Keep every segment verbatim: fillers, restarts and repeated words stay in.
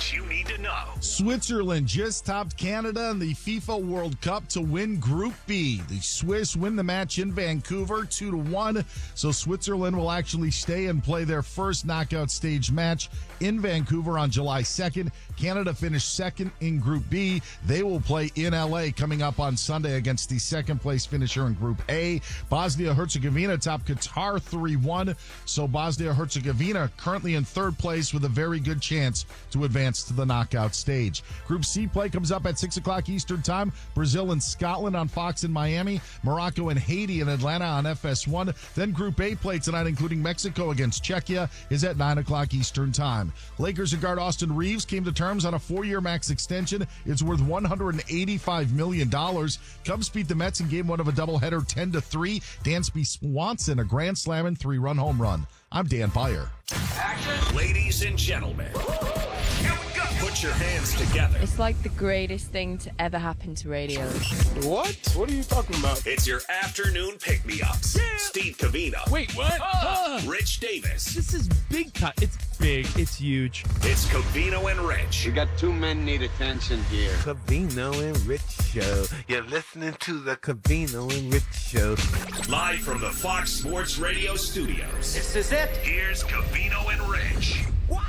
what you need to know. Switzerland just topped Canada in the FIFA World Cup to win Group B. The Swiss win the match in Vancouver two to one. So Switzerland will actually stay and play their first knockout stage match in Vancouver on July second. Canada finished second in Group B. They will play in L A coming up on Sunday against the second place finisher in Group A. Bosnia-Herzegovina topped Qatar three one. So Bosnia-Herzegovina currently in third place with a very good chance to advance to the knockout stage. Group C play comes up at six o'clock Eastern Time. Brazil and Scotland on Fox in Miami. Morocco and Haiti in Atlanta on F S one. Then Group A play tonight, including Mexico against Czechia, is at nine o'clock Eastern Time. Lakers and guard Austin Reeves came to terms on a four-year max extension. It's worth one hundred eighty-five million dollars. Cubs beat the Mets in game one of a doubleheader ten to three. Dansby Swanson, a grand slam and three-run home run. I'm Dan Beyer. Action. Ladies and gentlemen, here we go. Put your hands together. It's like the greatest thing to ever happen to radio. What? What are you talking about? It's your afternoon pick-me-ups. Yeah. Steve Covino. Wait, what? Uh, Rich Davis. This is big time. It's big. It's huge. It's Covino and Rich. We got two men need attention here. Covino and Rich Show. You're listening to the Covino and Rich Show. Live from the Fox Sports Radio studios. This is it. Here's Covino and Rich.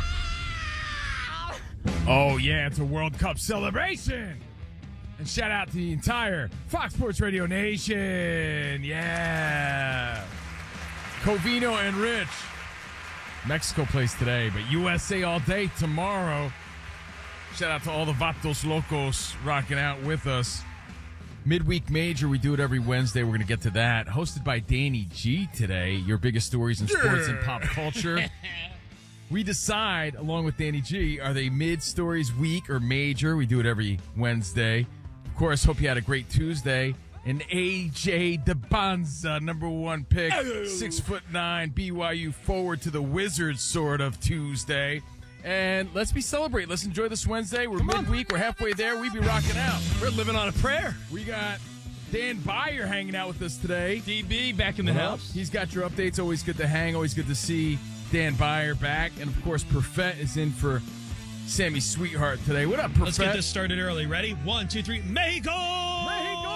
Oh, yeah, it's a World Cup celebration. And shout out to the entire Fox Sports Radio Nation. Yeah. Covino and Rich. Mexico plays today, but U S A all day tomorrow. Shout out to all the Vatos Locos rocking out with us. Midweek Major, we do it every Wednesday. We're going to get to that. Hosted by Danny G today. Your biggest stories in sports and pop culture. We decide, along with Danny G, are they mid-stories, week, or major? We do it every Wednesday. Of course, hope you had a great Tuesday. And A J DeBonza, number one pick, six foot nine, B Y U forward to the Wizards sort of Tuesday. And let's be celebrate. Let's enjoy this Wednesday. We're Come midweek. On. We're halfway there. We be rocking out. We're living on a prayer. We got Dan Beyer hanging out with us today. D B back in the well, house. He's got your updates. Always good to hang. Always good to see Dan Beyer back. And, of course, Perfett is in for Sammy Sweetheart today. What up, Perfett? Let's get this started early. Ready? One, two, three. Mexico! Mexico!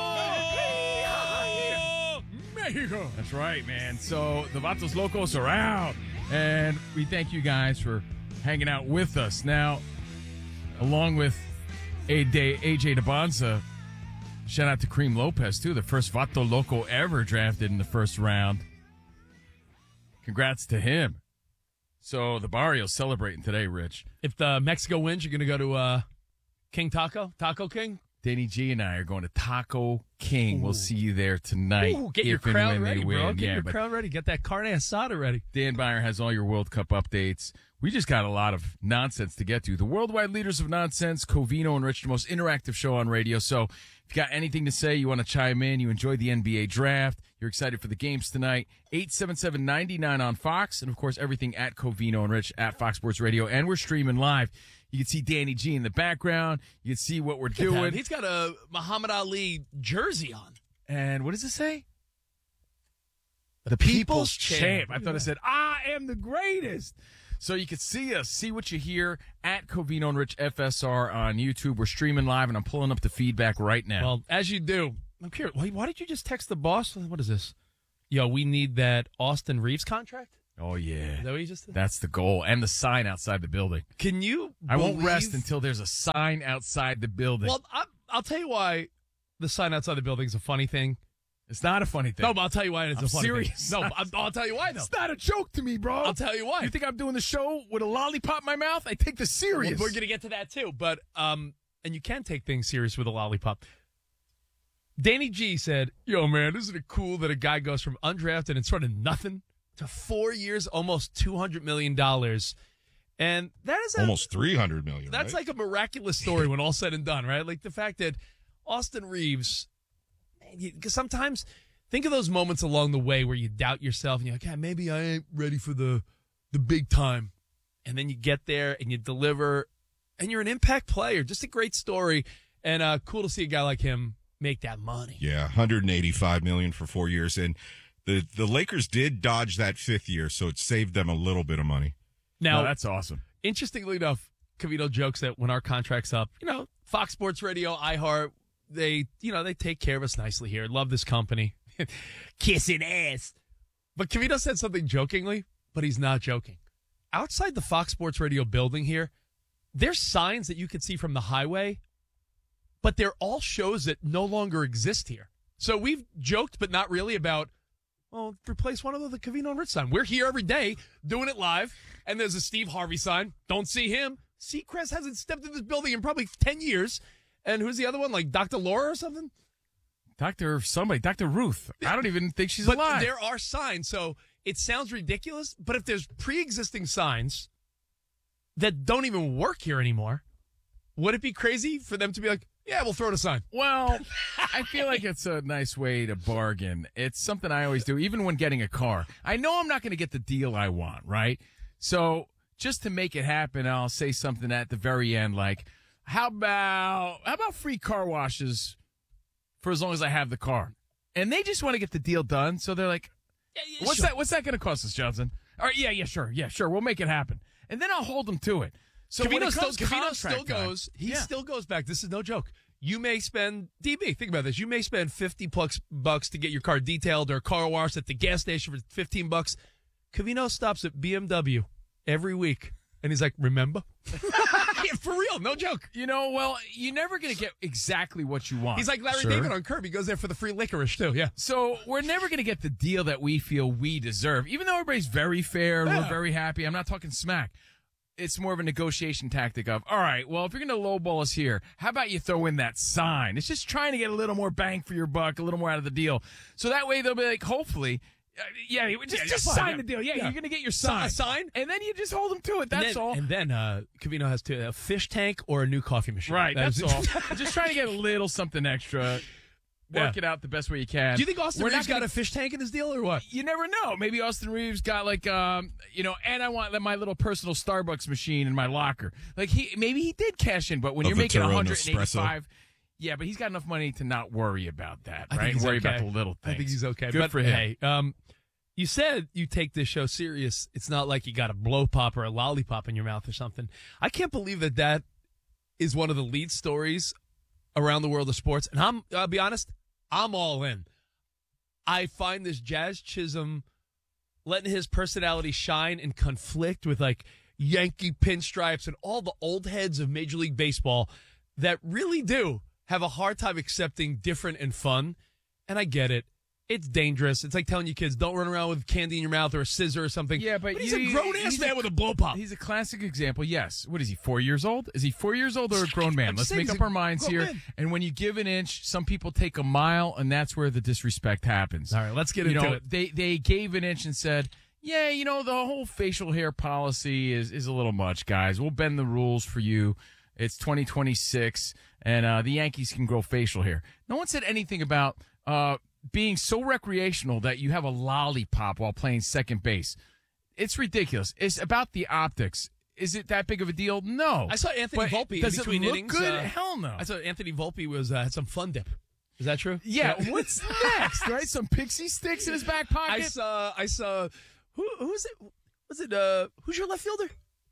Mexico! That's right, man. So the Vatos Locos are out. And we thank you guys for hanging out with us. Now, along with A J DeBonza, shout out to Cream Lopez, too. The first Vato Loco ever drafted in the first round. Congrats to him. So the Barrios celebrating today, Rich. If the Mexico wins, you're going to go to uh, King Taco? Taco King? Danny G and I are going to Taco King. Ooh. We'll see you there tonight. Ooh, get your crowd ready, bro. Get yeah, your crowd ready. Get that carne asada ready. Dan Beyer has all your World Cup updates. We just got a lot of nonsense to get to. The worldwide leaders of nonsense, Covino and Rich, the most interactive show on radio. So if you got anything to say, you want to chime in, you enjoy the N B A draft, you're excited for the games tonight, eight seven seven, nine nine on Fox, and, of course, everything at Covino and Rich at Fox Sports Radio. And we're streaming live. You can see Danny G in the background. You can see what we're doing. He's got a Muhammad Ali jersey on. And what does it say? The, the People's, People's Champ. Champ. I thought it said, I am the greatest. So you can see us, see what you hear at Covino and Rich F S R on YouTube. We're streaming live, and I'm pulling up the feedback right now. Well, as you do, I'm curious. Why, why did you just text the boss? What is this? Yo, we need that Austin Reeves contract? Oh, yeah. Is that what you just did? That's the goal. And the sign outside the building. Can you I believe... won't rest until there's a sign outside the building. Well, I, I'll tell you why the sign outside the building is a funny thing. It's not a funny thing. No, but I'll tell you why it's I'm a funny serious. thing. No, I'll, I'll tell you why, though. It's not a joke to me, bro. I'll tell you why. You think I'm doing the show with a lollipop in my mouth? I take this serious. Well, we're going to get to that, too. But, um, and you can take things serious with a lollipop. Danny G said, yo, man, isn't it cool that a guy goes from undrafted and sort of nothing to four years, almost two hundred million dollars? And that is a, almost three hundred million dollars. That's right? like a miraculous story when all said and done, right? Like the fact that Austin Reeves, because sometimes think of those moments along the way where you doubt yourself and you're like, yeah, maybe I ain't ready for the the big time. And then you get there and you deliver and you're an impact player. Just a great story. And uh, cool to see a guy like him make that money. Yeah, one hundred eighty-five million dollars for four years. And the, the Lakers did dodge that fifth year, so it saved them a little bit of money. Now, oh, that's awesome. Interestingly enough, Covino jokes that when our contract's up, you know, Fox Sports Radio, iHeart, they, you know, they take care of us nicely here. Love this company. Kissing ass. But Covino said something jokingly, but he's not joking. Outside the Fox Sports Radio building here, there's signs that you can see from the highway, but they're all shows that no longer exist here. So we've joked, but not really, about, well, replace one of the Covino and Rich sign. We're here every day doing it live, and there's a Steve Harvey sign. Don't see him. Seacrest hasn't stepped in this building in probably ten years. And who's the other one? Like Doctor Laura or something? Doctor somebody, Doctor Ruth. I don't even think she's but alive. There are signs, so it sounds ridiculous, but if there's pre-existing signs that don't even work here anymore, would it be crazy for them to be like, yeah, we'll throw in a sign? Well, I feel like it's a nice way to bargain. It's something I always do, even when getting a car. I know I'm not going to get the deal I want, right? So just to make it happen, I'll say something at the very end like, how about how about free car washes for as long as I have the car? And they just want to get the deal done, so they're like, yeah, yeah, what's sure. that? What's that going to cost us, Johnson? All right, yeah, yeah, sure, yeah, sure. We'll make it happen, and then I'll hold them to it. So when Covino it still, comes Covino still contract time- goes. He Yeah. still goes back. This is no joke. You may spend D B. Think about this. You may spend fifty bucks bucks to get your car detailed or car washed at the gas station for fifteen bucks. Covino stops at B M W every week, and he's like, "Remember?" Yeah, for real, no joke. You know, well, you're never going to get exactly what you want. He's like Larry Sure. David on Curb. He goes there for the free licorice too. Yeah. So we're never going to get the deal that we feel we deserve, even though everybody's very fair. Yeah. We're very happy. I'm not talking smack. It's more of a negotiation tactic of, all right, well, if you're going to lowball us here, how about you throw in that sign? It's just trying to get a little more bang for your buck, a little more out of the deal. So that way they'll be like, hopefully, uh, yeah, just, Yeah, just yeah, sign fine, the deal. Yeah, yeah. you're going to get your Si- sign. a sign? And then you just hold them to it. That's and then, all. And then uh, Covino has to a fish tank or a new coffee machine. Right, That that's is- all. Just trying to get a little something extra. Work Yeah. it out the best way you can. Do you think Austin We're Reeves not got gonna- a fish tank in his deal or what? You never know. Maybe Austin Reeves got like, um, you know, and I want my little personal Starbucks machine in my locker. Like he, maybe he did cash in, but when A you're making Vitero one hundred eighty-five, Nespresso. yeah, but he's got enough money to not worry about that, I think right? he's Worry okay. about the little things. I think he's okay. Good but for him. Hey, um, you said you take this show serious. It's not like you got a blow pop or a lollipop in your mouth or something. I can't believe that that is one of the lead stories around the world of sports. And I'm, I'll be honest, I'm all in. I find this Jazz Chisholm letting his personality shine and conflict with like Yankee pinstripes and all the old heads of Major League Baseball that really do have a hard time accepting different and fun. And I get it. It's dangerous. It's like telling you kids, don't run around with candy in your mouth or a scissor or something. Yeah, but, he's you- a grown-ass he's man a- with a blow pop. He's a classic example. Yes. What is he? Four years old? Is he four years old or a grown man? I'm Let's saying make he's up a our minds grown here. man. And when you give an inch, some people take a mile, and that's where the disrespect happens. All right, let's get you into know, it. They they gave an inch and said, yeah, you know, the whole facial hair policy is, is a little much, guys. We'll bend the rules for you. It's twenty twenty-six, and uh, the Yankees can grow facial hair. No one said anything about uh, being so recreational that you have a lollipop while playing second base. It's ridiculous. It's about the optics. Is it that big of a deal? No. I saw Anthony But Volpe does in between it look innings. good? uh, Hell no. I saw Anthony Volpe was uh, had some fun dip. Is that true? Yeah, what's next, right? Some pixie sticks in his back pocket? I saw. I saw. Who? Who's it? Was it? Uh, who's your left fielder?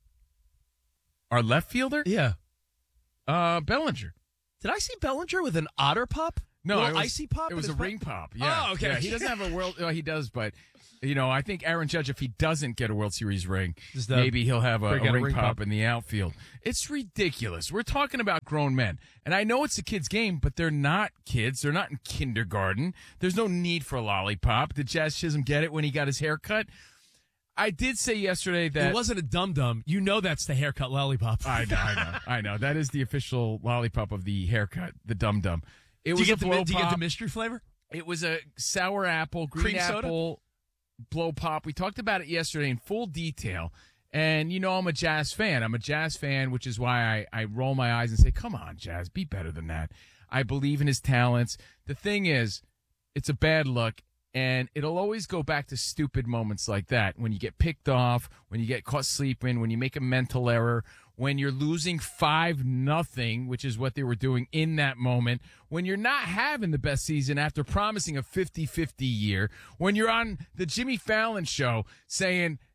Our left fielder? Yeah. Uh, Bellinger. Did I see Bellinger with an otter pop? No, Little it was, icy pop. It in was his a pop? ring pop. Yeah. Oh, okay. Yeah, he doesn't have a world. Well, he does, but you know, I think Aaron Judge, if he doesn't get a World Series ring, Just, uh, maybe he'll have a, bring a out ring, a ring pop, pop. in the outfield. It's ridiculous. We're talking about grown men, and I know it's a kid's game, but they're not kids. They're not in kindergarten. There's no need for a lollipop. Did Jazz Chisholm get it when he got his hair cut? I did say yesterday that It wasn't a dum dum. You know that's the haircut lollipop. I know, I know, I know. That is the official lollipop of the haircut, the dum dum. It do was you a get the blow do you get the pop. mystery flavor? It was a sour apple, green Cream soda? apple blow pop. We talked about it yesterday in full detail. And, you know, I'm a Jazz fan. I'm a Jazz fan, which is why I, I roll my eyes and say, come on, Jazz, be better than that. I believe in his talents. The thing is, it's a bad look, and it'll always go back to stupid moments like that. When you get picked off, when you get caught sleeping, when you make a mental error, when you're losing five nothing, which is what they were doing in that moment, when you're not having the best season after promising a fifty-fifty year, when you're on the Jimmy Fallon show saying,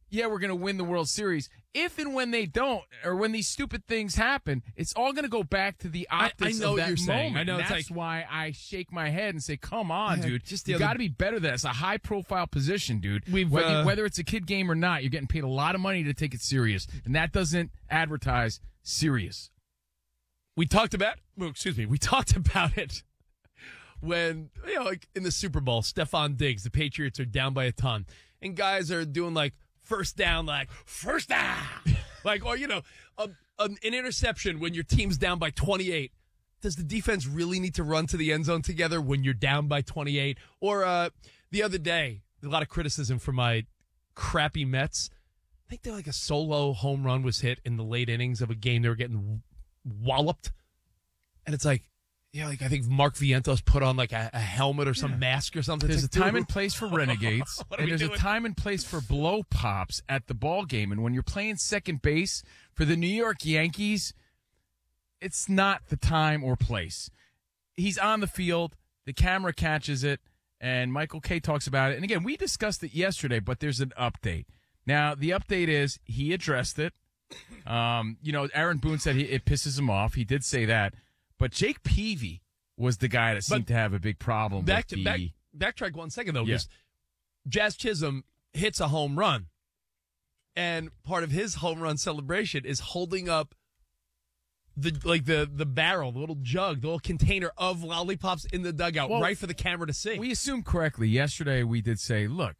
yeah, we're going to win the World Series. If and when they don't, or when these stupid things happen, it's all going to go back to the I- optics I know of what that you're saying. moment. I know And it's that's like- why I shake my head and say, come on, Yeah, dude. just the you other- got to be better than that. It's a high-profile position, dude. We've, whether, uh, whether it's a kid game or not, you're getting paid a lot of money to take it serious. And that doesn't advertise serious. We talked about, well, excuse me, we talked about it when, you know, like in the Super Bowl, Stephon Diggs, the Patriots are down by a ton, and guys are doing like first down, like first down, like, or, you know, a, an, an interception when your team's down by twenty-eight. Does the defense really need to run to the end zone together when you're down by twenty-eight? Or uh, the other day, a lot of criticism for my crappy Mets. I think they're like a solo home run was hit in the late innings of a game. They were getting walloped. And it's like, yeah, like I think Mark Vientos put on like a, a helmet or some yeah. mask or something. There's like, a time dude, and place for renegades, and there's doing? a time and place for blow pops at the ball game. And when you're playing second base for the New York Yankees, it's not the time or place. He's on the field, the camera catches it, and Michael Kay talks about it. And again, we discussed it yesterday, but there's an update. Now, the update is he addressed it. Um, you know, Aaron Boone said he, it pisses him off. He did say that. But Jake Peavy was the guy that seemed but to have a big problem back with to, the... back, backtrack one second, though, Yeah. because Jazz Chisholm hits a home run. And part of his home run celebration is holding up the like the, the barrel, the little jug, the little container of lollipops in the dugout, Well, right for the camera to see. We assumed correctly. Yesterday, we did say, look,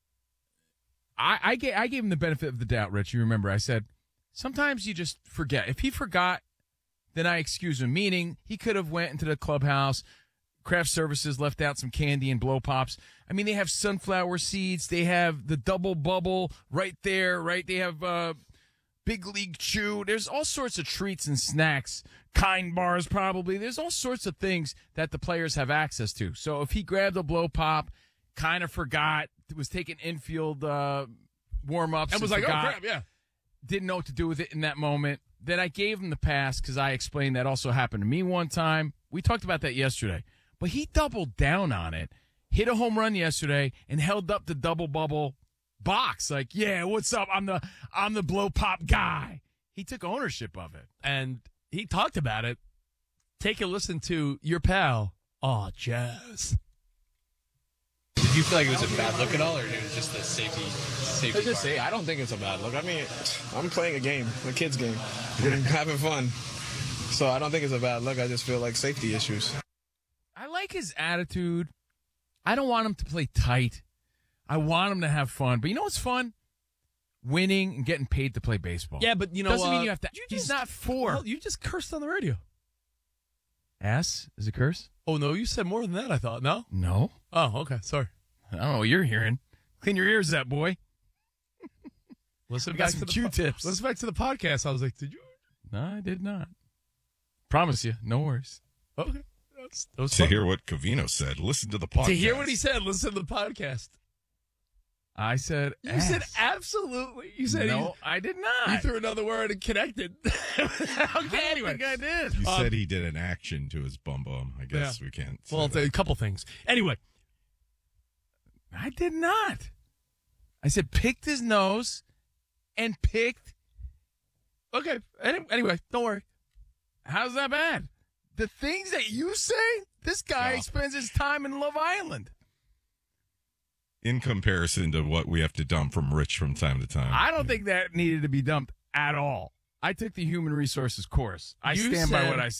I, I, gave, I gave him the benefit of the doubt, Rich. You remember, I said, sometimes you just forget. If he forgot, then I excuse him. Meaning, he could have went into the clubhouse, craft services left out some candy and blow pops. I mean, they have sunflower seeds. They have the double bubble right there, right? They have uh, Big League Chew. There's all sorts of treats and snacks. Kind bars, probably. There's all sorts of things that the players have access to. So if he grabbed a blow pop, kind of forgot, was taking infield uh, warm-ups and was like, forgot, oh, crap, yeah. didn't know what to do with it in that moment, then I gave him the pass because I explained that also happened to me one time. We talked about that yesterday. But he doubled down on it, hit a home run yesterday, and held up the double bubble box. Like, yeah, what's up? I'm the I'm the blow pop guy. He took ownership of it. And he talked about it. Take a listen to your pal, Aw, Jazz. Did you feel like it was a bad look at all, or it was just a safety safety? I just say I don't think it's a bad look. I mean, I'm playing a game, a kid's game, having fun. So I don't think it's a bad look. I just feel like safety issues. I like his attitude. I don't want him to play tight. I want him to have fun. But you know what's fun? Winning and getting paid to play baseball. Yeah, but you know, doesn't uh, mean you have to. you He's just- not for. Well, you just cursed on the radio. Ass is a curse? Oh, no, you said more than that, I thought. No? No. Oh, okay. Sorry. I don't know what you're hearing. Clean your ears, that boy. Listen I got back some to the Q-tips. Po- listen back to the podcast. I was like, did you? No, I did not. Promise you, no worries. Okay. That's, that was To fun. hear what Covino said, listen to the podcast. To hear what he said, listen to the podcast. I said You ass. said absolutely. You said no, he, I did not. you threw another word and connected. Okay, anyway. I think I did. You Um, said he did an action to his bum bum. I guess Yeah. we can't. Say Well, that. a couple things. Anyway, I did not. I said picked his nose and picked. okay. Any, anyway, don't worry. How's that bad? The things that you say, this guy Yeah. spends his time in Love Island. in comparison to what we have to dump from Rich from time to time. I don't think that needed to be dumped at all. I took the human resources course. I You stand by said- what I